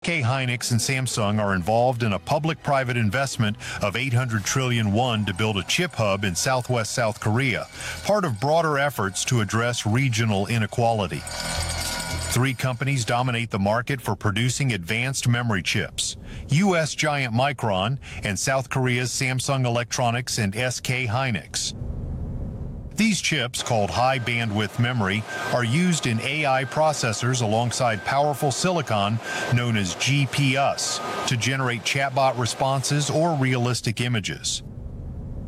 SK Hynix and Samsung are involved in a public-private investment of 800 trillion won to build a chip hub in southwest South Korea, part of broader efforts to address regional inequality. Three companies dominate the market for producing advanced memory chips: U.S. giant Micron and South Korea's Samsung Electronics and SK Hynix. These chips, called high-bandwidth memory, are used in AI processors alongside powerful silicon known as GPUs to generate chatbot responses or realistic images.